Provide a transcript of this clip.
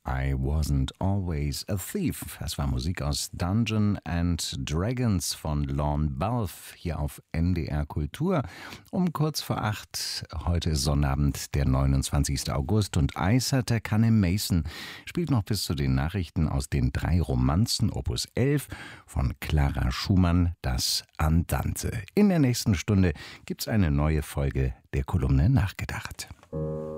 I Wasn't Always a Thief. Das war Musik aus Dungeons and Dragons von Lorne Balfe hier auf NDR Kultur. Um kurz vor 8, heute ist Sonnabend, der 29. August und Icehatter Canne Mason spielt noch bis zu den Nachrichten aus den 3 Romanzen Opus 11 von Clara Schumann, das Andante. In der nächsten Stunde gibt's eine neue Folge der Kolumne Nachgedacht.